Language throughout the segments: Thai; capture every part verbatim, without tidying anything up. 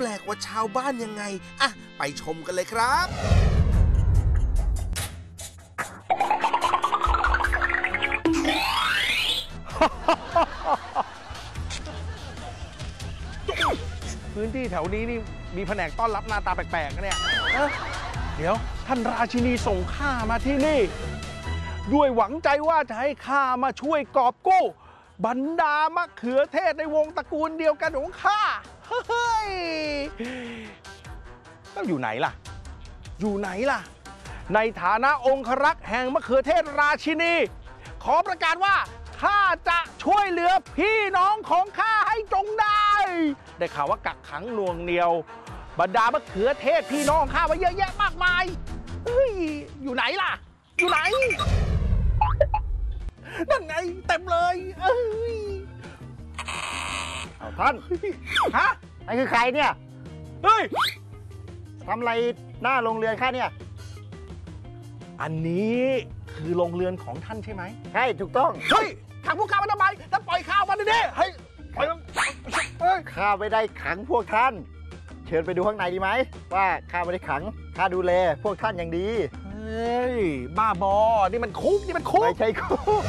ปลกกว่าชาวบ้านยังไงอ่ะไปชมกันเลยครับพื้นที่แถวนี้นี่มีแผนกต้อนรับหน้าตาแปลกๆนะเนี่ยเดี๋ยวท่านราชินีส่งข้ามาที่นี่ด้วยหวังใจว่าจะให้ข้ามาช่วยกอบกู้บรรดามะเขือเทศในวงตระกูลเดียวกันของข้าเฮ้ยแล้วอยู่ไหนล่ะอยู่ไหนล่ะในฐานะองครักษ์แห่งมะเขือเทศราชินีขอประกาศว่าข้าจะช่วยเหลือพี่น้องของข้าให้จงได้ได้ข่าวว่ากักขังหน่วงเหนียวบรรดามะเขือเทศพี่น้องข้าไว้เยอะแยะมากมายเฮ้ยอยู่ไหนล่ะอยู่ไหนนั่นไงเต็มเลยเอ้ยเอาท่านฮะไอ้คือใครเนี่ยเฮ้ยทำอะไรหน้าโรงเรือนข้าเนี่ยอันนี้คือโรงเรือนของท่านใช่ไหมใช่ถูกต้องเฮ้ยขังพวกข้ามาทำไมท่านปล่อยข้าวมาดิเฮ้ยปล่อยเฮ้ยข้าไม่ได้ขังพวกท่านเชิญไปดูข้างในดีไหมว่าข้าไม่ได้ขังข้าดูแลพวกท่านอย่างดีเฮ้ยบ้าบอนี่มันคุกนี่มันคุกไม่ใช่คุก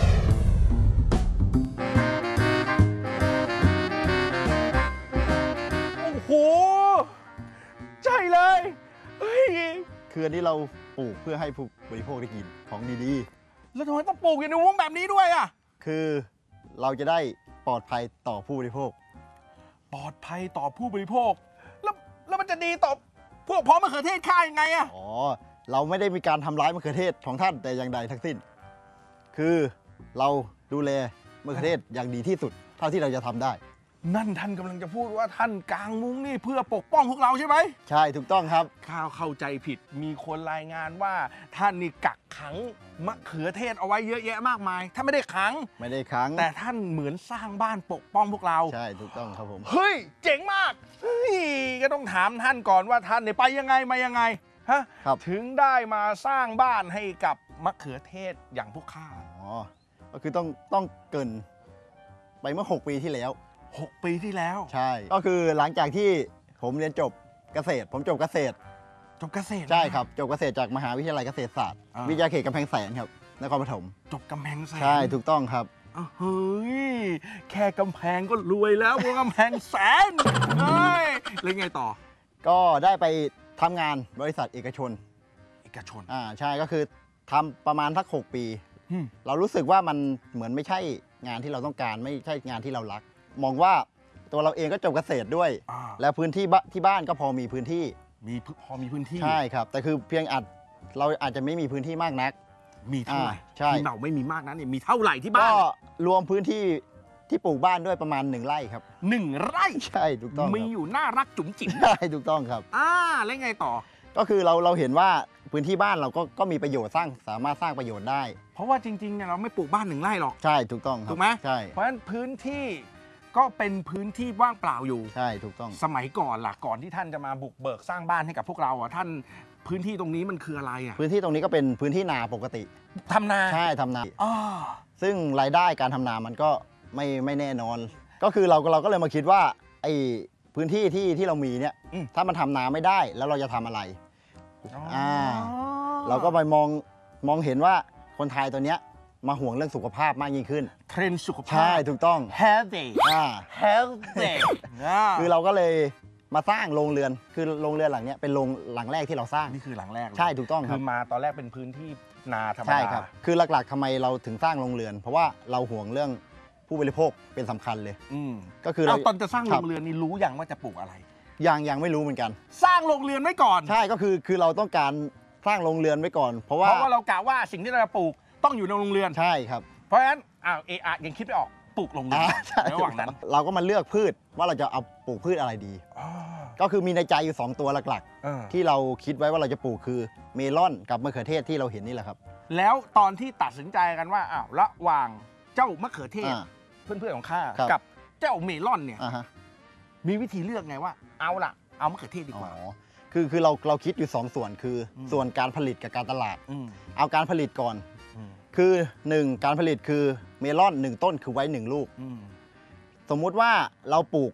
โอ้โหใช่เลยเฮ้ยคืออันนี้เราปลูกเพื่อให้ผู้บริโภคได้กินของดีๆแล้วทำไมต้องปลูกอยู่ในวงแบบนี้ด้วยอ่ะคือเราจะได้ปลอดภัยต่อผู้บริโภคปลอดภัยต่อผู้บริโภคแล้วแล้วมันจะดีต่อพวกพ้องมะเขือเทศข้ายังไงอ่ะอ๋อเราไม่ได้มีการทำร้ายมะเขือเทศของท่านแต่อย่างใดทั้งสิ้นคือเราดูแลมะเขือเทศอย่างดีที่สุดเท่าที่เราจะทำได้นั่นท่านกำลังจะพูดว่าท่านกางมุ้งนี่เพื่อปกป้องพวกเราใช่ไหมใช่ถูกต้องครับข้าเข้าใจผิดมีคนรายงานว่าท่านนี่กักขังมะเขือเทศเอาไว้เยอะแยะมากมายท่านไม่ได้ขังไม่ได้ขังแต่ท่านเหมือนสร้างบ้านปกป้องพวกเราใช่ถูกต้องครับผมเฮ้ยเจ๋งมากเฮ้ยก็ต้องถามท่านก่อนว่าท่านเนี่ยไปยังไงมายังไงฮะถึงได้มาสร้างบ้านให้กับมะเขือเทศอย่างพวกข้าอ๋อก็คือต้องต้องเกินไปเมื่อหกปีที่แล้วหกปีที่แล้วใช่ก็คือหลังจากที่ผมเรียนจบเกษตรผมจบเกษตรจบเกษตรใช่ครับจบเกษตรจากมหาวิทยาลัยเกษตรศาสตร์วิทยาเขตกำแพงแสนครับนครปฐมจบกำแพงแสนใช่ถูกต้องครับเฮ้ยแค่กำแพงก็รวยแล้วบนกำแพงแสนเฮ้ยแล้วไงต่อก็ได้ไปทำงานบริษัทเอกชนเอกชนอ่าใช่ก็คือทำประมาณสักหกปีเรารู้สึกว่ามันเหมือนไม่ใช่งานที่เราต้องการไม่ใช่งานที่เรารักมองว่าตัวเราเองก็จบเกษตรด้วยแล้วพื้นที่ที่บ้านก็พอมีพื้นที่มีพอมีพื้นที่ใช่ครับแต่คือเพียงอาจเราอาจจะไม่มีพื้นที่มากนักมีเท่าไหร่ใช่ที่เราไม่มีมากนั้นเนี่ยมีเท่าไหร่ที่บ้านก็รวมพื้นที่ที่ปลูกบ้านด้วยประมาณหนึ่งไร่ครับหนึ่งไร่ใช่ถูกต้องมีอยู่น่ารักจุ๋มจิ๋มใช่ถูกต้องครับอ่าแล้วไงต่อก็คือเราเราเห็นว่าพื้นที่บ้านเราก็ก็มีประโยชน์สร้างสามารถสร้างประโยชน์ได้เพราะว่าจริงๆเนี่ยเราไม่ปลูกบ้านหนึ่งไร่หรอกใช่ถูกต้องถูกไหมใช่เพราะฉะนั้นพื้นที่ก็เป็นพื้นที่ว่างเปล่าอยู่ใช่ถูกต้องสมัยก่อนล่ะก่อนที่ท่านจะมาบุกเบิกสร้างบ้านให้กับพวกเราอ่ะท่านพื้นที่ตรงนี้มันคืออะไรอ่ะพื้นที่ตรงนี้ก็เป็นพื้นที่นาปกติทำนาใช่ทำนาซึ่งรายได้การทำนามันก็ไม่ไม่แน่นอนก็คือเราเราก็เลยมาคิดว่าไอ้พื้นที่ที่ที่เรามีเนี่ยถ้ามันทำนาไม่ได้แล้วเราจะทำอะไรอ่าเราก็ไปมองมองเห็นว่าคนไทยตัวเนี้ยมาห่วงเรื่องสุขภาพมากยิ่งขึ้นเทรนด์สุขภาพใช่ถูกต้อง healthy อ่า healthy คือเราก็เลยมาสร้างโรงเรือนคือโรงเรือนหลังนี้เป็นโรงหลังแรกที่เราสร้างนี่คือหลังแรกใช่ถูกต้องครับคือมาตอนแรกเป็นพื้นที่นาธรรมดาใช่ครับคือหลักๆทำไมเราถึงสร้างโรงเรือนเพราะว่าเราห่วงเรื่องผู้บริโภคเป็นสำคัญเลยก็คือเราตอนจะสร้างโรงเรือนนี่รู้ยังว่าจะปลูกอะไรยังยังไม่รู้เหมือนกันสร้างโรงเรือนไว้ก่อนใช่ก็คือคือเราต้องการสร้างโรงเรือนไว้ก่อนเพราะว่าเพราะว่าเรากะว่าสิ่งที่เราจะปลูกต้องอยู่ในโรงเรือนใช่ครับเพราะฉะนั้นอ้าวเออะยังคิดไม่ออกปลูกโรงเรือนระหว่างนั้นเราก็มาเลือกพืชว่าเราจะเอาปลูกพืชอะไรดีก็คือมีในใจอยู่สองตัวหลักๆที่เราคิดไว้ว่าเราจะปลูกคือเมลอนกับมะเขือเทศที่เราเห็นนี่แหละครับแล้วตอนที่ตัดสินใจกันว่าอ้าวระหว่างเจ้ามะเขือเทศเพื่อนๆของข้ากับเจ้าเมลอนเนี่ยมีวิธีเลือกไงว่าเอาล่ะเอามะเขือเทศดีกว่าคือคือเราเราคิดอยู่สองส่วนคือส่วนการผลิตกับการตลาดเอาการผลิตก่อนคือหนึ่งการผลิตคือเมลอนหนึ่งต้นคือไว้หนึ่งลูกสมมุติว่าเราปลูก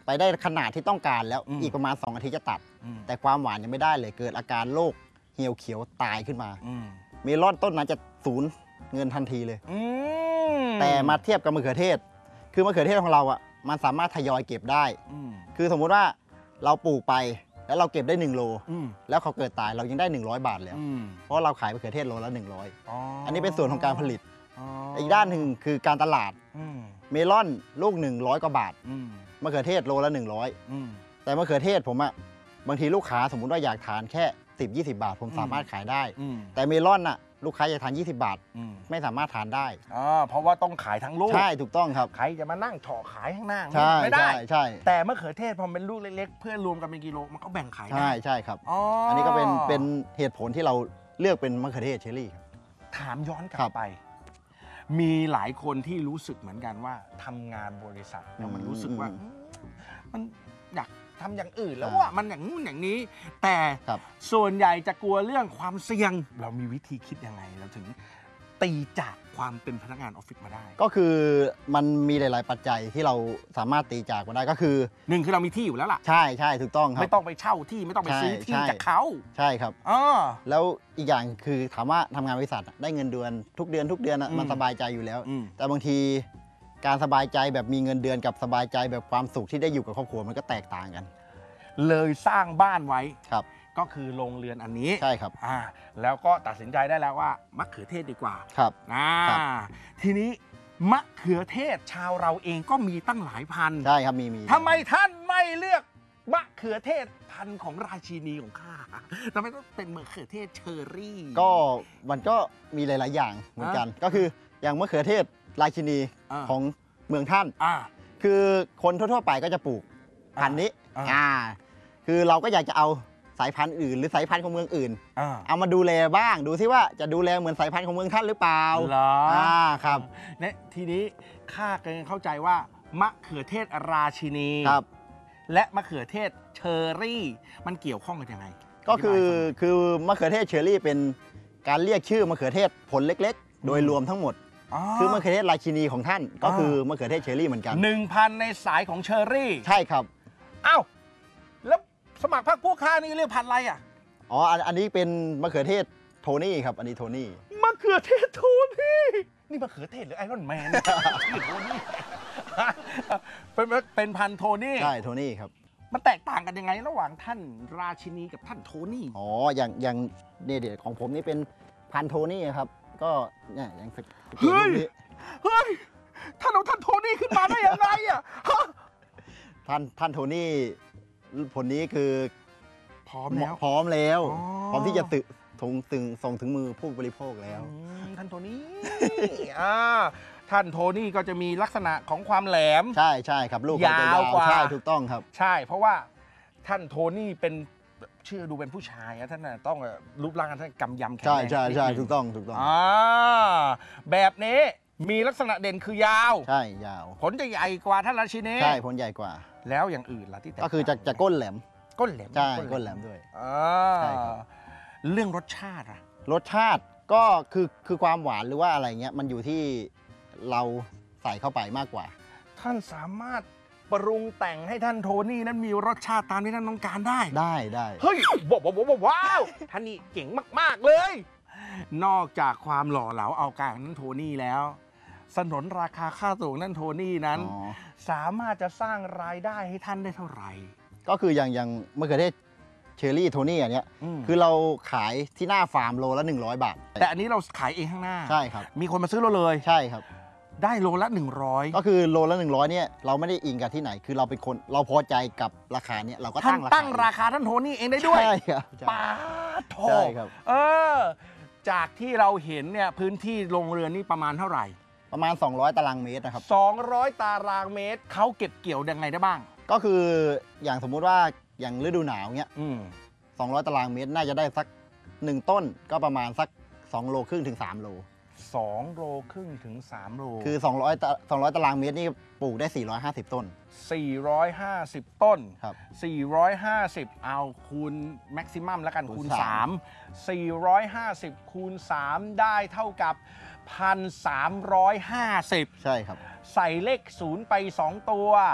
ไปได้ขนาดที่ต้องการแล้วอืมอีกประมาณสองอาทิตย์จะตัดอืมแต่ความหวานยังไม่ได้เลยเกิดอาการโรคเหี่ยวเขียวตายขึ้นมาอืมเมลอนต้นนั้นจะสูญเงินทันทีเลยอืมแต่มาเทียบกับมะเขือเทศ คือมะเขือเทศของเราอ่ะมันสามารถทยอยเก็บได้อืมคือสมมุติว่าเราปลูกไปแล้วเราเก็บได้หนึ่งโลอืมแล้วเขาเกิดตายเรายังได้หนึ่งร้อยบาทแล้วอืมเพราะเราขายมะเขือเทศโลละหนึ่งร้อยอ๋ออันนี้เป็นส่วนของการผลิตอ๋ออีกด้านหนึ่งคือการตลาดอืมเมลอนลูกหนึ่งร้อยกว่าบาทอืมมะเขือเทศโลละหนึ่งร้อยอืมแต่มะเขือเทศผมอะบางทีลูกค้าสมมุติว่าอยากทานแค่สิบ ยี่สิบบาท ผมอืมสามารถขายได้อืมแต่เมลอนอะลูกค้าอยากทานยี่สิบบาทอืมไม่สามารถทานได้อ๋อเพราะว่าต้องขายทั้งลูกใช่ถูกต้องครับใครจะมานั่งเฉาะขายข้างหน้าใช่ไม่ได้ใช่ใช่แต่มะเขือเทศพอเป็นลูกเล็กๆ เพื่อนรวมกันเป็นกิโลมันก็แบ่งขายได้ใช่ใช่ครับอ๋ออัอันนี้ก็เป็นเป็นเหตุผลที่เราเลือกเป็นมะเขือเทศเชอรี่ครับถามย้อนกลัครับ บไป มีหลายคนที่รู้สึกเหมือนกันว่าทำงานบริษัทแล้วมันรู้สึกว่าอืมอืมมันอยากทำอย่างอื่นแล้วอ่าว่ามันอย่างนู้นอย่างนี้ แต่ครับส่วนใหญ่จะกลัวเรื่องความเสี่ยง เรามีวิธีคิดยังไงเราถึงตีจากความเป็นพนักงานออฟฟิศมาได้ก็คือมันมีหลาย ๆ ปัจจัยที่เราสามารถตีจากมาได้ก็คือหนึ่งคือเรามีที่อยู่แล้วล่ะใช่ใช่ถูกต้องครับไม่ต้องไปเช่าที่ไม่ต้องไปซื้อใช่ที่ใช่จากเขาใช่ครับอ๋อแล้วอีกอย่างคือถามว่าทำงานบริษัทอะได้เงินเดือนทุกเดือนทุกเดือนอะอืมมันสบายใจอยู่แล้วอืมแต่บางทีการสบายใจแบบมีเงินเดือนกับสบายใจแบบความสุขที่ได้อยู่กับครอบครัวมันก็แตกต่างกันเลยสร้างบ้านไว้ครับก็คือโรงเรือนอันนี้ใช่ครับอ่าแล้วก็ตัดสินใจได้แล้วว่ามะเขือเทศดีกว่าครับอ่าครับทีนี้มะเขือเทศชาวเราเองก็มีตั้งหลายพันธุ์ใช่ครับมีมีทำไมท่านไม่เลือกมะเขือเทศพันธุ์ของราชินีของข้าทำไมต้องเป็นมะเขือเทศเชอรี่ก็มันก็มีหลาย ๆ อย่างเหมือนกัน ก็คืออย่างมะเขือเทศราชินีอ่าของเมืองท่านอ่าคือคนทั่ว ๆ ไปก็จะปลูกพันธุ์นี้อ่าอ่า คือเราก็อยากจะเอาสายพันธุ์อื่น หรือสายพันธุ์ของเมืองอื่นอ่าเอามาดูแลบ้าง ดูซิว่าจะดูแลเหมือนสายพันธุ์ของเมืองท่านหรือเปล่าเหรออ่อ่าครับเนี่ยทีนี้ข้าก็ยังเข้าใจว่ามะเขือเทศราชินีครับและมะเขือเทศเชอรี่ มันเกี่ยวข้องกันยังไงก็คือธิบายให้ฟังคือมะเขือเทศเชอรี่เป็นการเรียกชื่อมะเขือเทศผลเล็ก ๆ โดยรวมทั้งหมด คือมะเขือเทศราชินีของท่าน ก็คือมะเขือเทศเชอรี่เหมือนกันหนึ่งพันในสายของเชอรี่ใช่ครับอ้าวแล้วสมัครพรรคพวกข้านี่เรียกพันธุ์อะไรอ่ะอ๋ออันอันนี้เป็นมะเขือเทศโทนี่ครับ อันนี้โทนี่มะเขือเทศโทนี่นี่มะเขือเทศหรือไอรอนแมน ชื่อโทนี่ เป็นเป็นพันธุ์โทนี่ใช่โทนี่ครับมันแตกต่างกันยังไง ระหว่างท่านราชินีกับท่านโทนี่อ๋อ อย่างอย่างเนี่ยเดี๋ยวของผมนี่เป็นพันธุ์โทนี่ครับ ก็เนี่ยอย่างสกเฮ้ยรูปนี้เฮ้ยท่านเอาท่านโทนี่ขึ้นมาได้ยังไงอ่ะฮะท่านท่านโทนี่ผลนี้คือพร้อมแล้วพร้อมแล้วอ๋อพร้อมที่จะตึส่งถึงส่งถึงมือผู้บริโภคแล้วอืมท่านโทนี่ อ่าท่านโทนี่ก็จะมีลักษณะของความแหลมใช่ใช่ครับ ลูกเขจะยาวกว่าใช่ถูกต้องครับใช่ เพราะว่าท่านโทนี่เป็นชื่อดูเป็นผู้ชายอะท่านน่ะต้องรูปร่างท่านกำยำแข็งใช่แรงใช่ใช่นิดนึงถูกต้องถูกต้องอ่าแบบนี้มีลักษณะเด่นคือยาวใช่ยาวผลจะใหญ่กว่าท่านราชินีใช่ผลใหญ่กว่าแล้วอย่างอื่นล่ะที่แตก็คือจะจะก้นแหลมก้นแหลมใช่ก้นแหลมด้วยอ่าใช่ครับเรื่องรสชาติอะรสชาติก็คือคือความหวานหรือว่าอะไรเงี้ยมันอยู่ที่เราใส่เข้าไปมากกว่าท่านสามารถปรุงแต่งให้ท่านโทนี่นั้นมีรสชาติตามที่ท่านต้องการได้ได้ได้เฮ้ยว้าวว้าวว้าวท่านนี่เก่งมาก ๆ เลย นอกจากความหล่อเหลาเอาการนั้นโทนี่แล้วสนนราคาค่าตัวของนั่นโทนี่นั้นอ๋อสามารถจะสร้างรายได้ให้ท่านได้เท่าไหร่ก็คืออย่างอย่างมะเขือเทศเชอรี่โทนี่อันเนี้ยมคือเราขายที่หน้าฟาร์มโลละหนึ่งร้อยบาทแต่อันนี้เราขายเองข้างหน้าใช่ครับมีคนมาซื้อเราเลยใช่ครับได้โลละหนึ่งร้อยก็คือโลละหนึ่งร้อยเนี่ยเราไม่ได้อิงกับที่ไหน คือเราเป็นคนเราพอใจกับราคาเนี้ยเราก็ท่านตั้งราคาตั้งราคาท่านโทนี่เองได้ด้วยใช่ครับใช่ป้าดโถใช่ครับเออ จากที่เราเห็นเนี่ยพื้นที่โรงเรือนนี่ประมาณเท่าไหร่ประมาณ สองร้อย ตารางเมตรนะครับสองร้อยตารางเมตรเขาเก็บเกี่ยวยังไงได้บ้างก็คืออย่างสมมุติว่าอย่างฤดูหนาวเนี้ยอืมสองร้อย ตารางเมตรน่าจะได้สักหนึ่งต้นก็ประมาณสักสองโลครึ่งถึงสามโลสองโลครึ่งถึงสามโลคือสองร้อยตะสองร้อยตารางเมตรนี่ปลูกได้สี่ร้อยห้าสิบต้นสี่ร้อยห้าสิบต้นครับสี่ร้อยห้าสิบเอาคูณแม็กซิมัมแล้วกันคูคูณณสาสาม ม สี่ร้อยห้าสิบคูณสามได้เท่ากับ หนึ่งพันสามร้อยห้าสิบใช่ครับใส่เลขศูนย์ไปสองตัว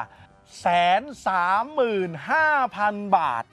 แสนสามหมื่นห้าพันบาท